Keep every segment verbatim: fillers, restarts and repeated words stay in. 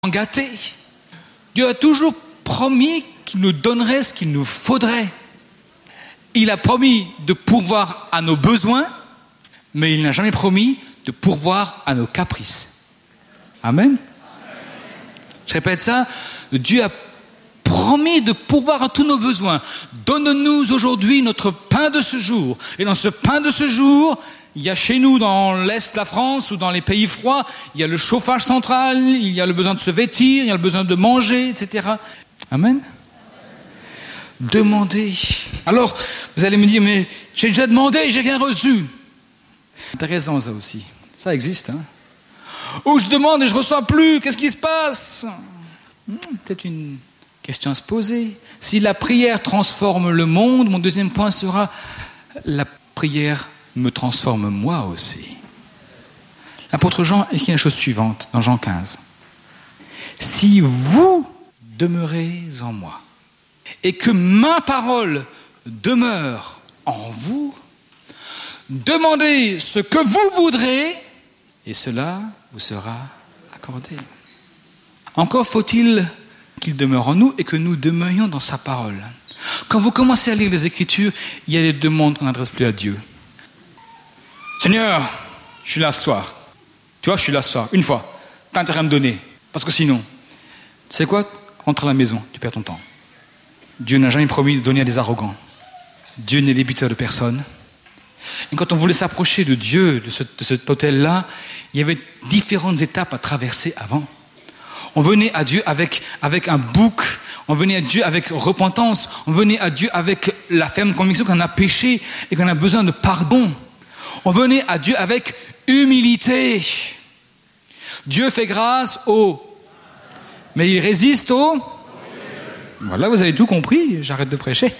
gâtés. Dieu a toujours promis qu'il nous donnerait ce qu'il nous faudrait. Il a promis de pourvoir à nos besoins, mais il n'a jamais promis de pourvoir à nos caprices. Amen. Je répète ça, Dieu a promis de pourvoir à tous nos besoins. Donne-nous aujourd'hui notre pain de ce jour. Et dans ce pain de ce jour, il y a chez nous, dans l'Est de la France ou dans les pays froids, il y a le chauffage central, il y a le besoin de se vêtir, il y a le besoin de manger, et cetera. Amen. Demandez. Alors, vous allez me dire, mais j'ai déjà demandé et j'ai rien reçu. Intéressant ça aussi. Ça existe, hein. Ou je demande et je ne reçois plus, qu'est-ce qui se passe? hmm, Peut-être une question à se poser. Si la prière transforme le monde, mon deuxième point sera, la prière me transforme moi aussi. L'apôtre Jean écrit la chose suivante dans Jean quinze. Si vous demeurez en moi et que ma parole demeure en vous, demandez ce que vous voudrez et cela vous sera accordé. Encore faut-il qu'il demeure en nous et que nous demeurions dans sa parole. Quand vous commencez à lire les Écritures, il y a des demandes qu'on n'adresse plus à Dieu. Seigneur, je suis là ce soir. Tu vois, je suis là ce soir, une fois. Tu as intérêt à me donner. Parce que sinon, tu sais quoi? Rentre à la maison, tu perds ton temps. Dieu n'a jamais promis de donner à des arrogants. Dieu n'est débiteur de personne. Et quand on voulait s'approcher de Dieu, de, ce, de cet hôtel-là, il y avait différentes étapes à traverser avant. On venait à Dieu avec, avec un bouc, on venait à Dieu avec repentance, on venait à Dieu avec la ferme conviction qu'on a péché et qu'on a besoin de pardon. On venait à Dieu avec humilité. Dieu fait grâce aux... Mais il résiste aux... Voilà, vous avez tout compris, j'arrête de prêcher.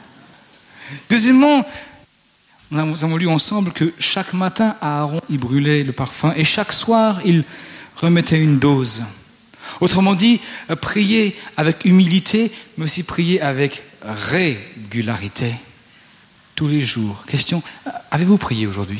Deuxièmement, nous avons lu ensemble que chaque matin, Aaron, il brûlait le parfum et chaque soir, il remettait une dose. Autrement dit, prier avec humilité, mais aussi prier avec régularité. Tous les jours. Question, avez-vous prié aujourd'hui?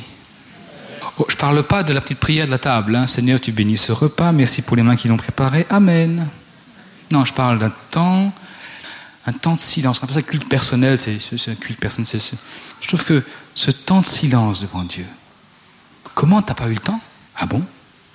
Oh, je ne parle pas de la petite prière de la table. Hein. Seigneur, tu bénis ce repas, merci pour les mains qui l'ont préparé. Amen. Non, je parle d'un temps, un temps de silence. On appelle ça culte personnel. C'est, c'est un culte personnel. C'est, c'est... Je trouve que ce temps de silence devant Dieu, comment tu n'as pas eu le temps? Ah bon?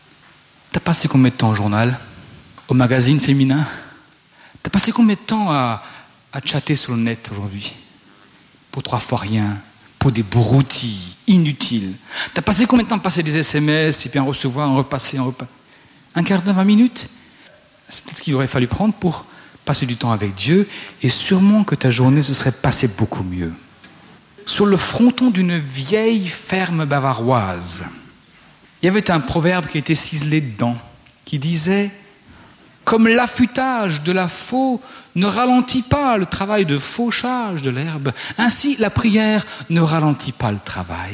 Tu as passé combien de temps au journal? Au magazine féminin? Tu as passé combien de temps à, à chatter sur le net aujourd'hui? Pour trois fois rien, pour des broutilles inutiles. Tu as passé combien de temps à passer des S M S et puis en recevoir, en repasser, en repasser? Un quart d'heure, vingt minutes? C'est peut-être ce qu'il aurait fallu prendre pour passer du temps avec Dieu et sûrement que ta journée se serait passée beaucoup mieux. Sur le fronton d'une vieille ferme bavaroise, il y avait un proverbe qui était ciselé dedans, qui disait « Comme l'affûtage de la faux ne ralentit pas le travail de fauchage de l'herbe, ainsi la prière ne ralentit pas le travail.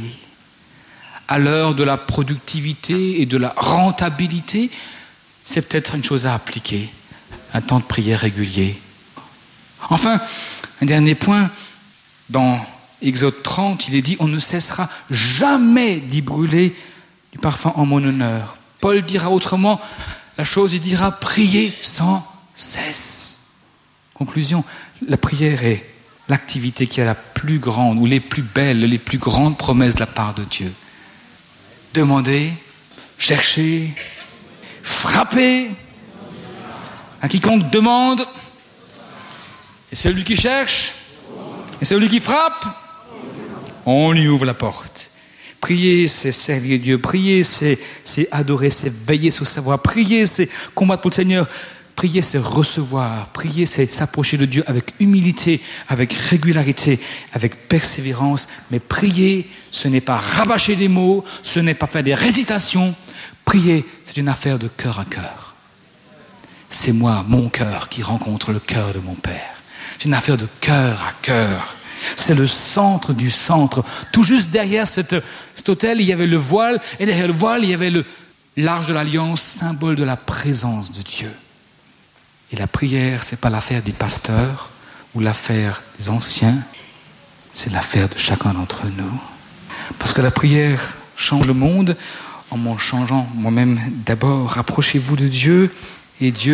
À l'heure de la productivité et de la rentabilité, c'est peut-être une chose à appliquer, un temps de prière régulier. » Enfin, un dernier point, dans Exode trente, il est dit « On ne cessera jamais d'y brûler du parfum en mon honneur. » Paul dira autrement la chose, il dira « Priez sans cesse. » Conclusion, la prière est l'activité qui a la plus grande, ou les plus belles, les plus grandes promesses de la part de Dieu. Demandez, cherchez, frappez. À quiconque demande, et celui qui cherche, et celui qui frappe, on lui ouvre la porte. Prier, c'est servir Dieu. Prier, c'est, c'est adorer, c'est veiller sur sa voie. Prier, c'est combattre pour le Seigneur. Prier, c'est recevoir. Prier, c'est s'approcher de Dieu avec humilité, avec régularité, avec persévérance. Mais prier, ce n'est pas rabâcher des mots, ce n'est pas faire des récitations. Prier, c'est une affaire de cœur à cœur. C'est moi, mon cœur, qui rencontre le cœur de mon Père. C'est une affaire de cœur à cœur. C'est le centre du centre. Tout juste derrière cette, cet autel, il y avait le voile, et derrière le voile, il y avait le, l'arche de l'alliance, symbole de la présence de Dieu. Et la prière, ce n'est pas l'affaire des pasteurs ou l'affaire des anciens, c'est l'affaire de chacun d'entre nous. Parce que la prière change le monde en m'en changeant moi-même d'abord. Rapprochez-vous de Dieu Et Dieu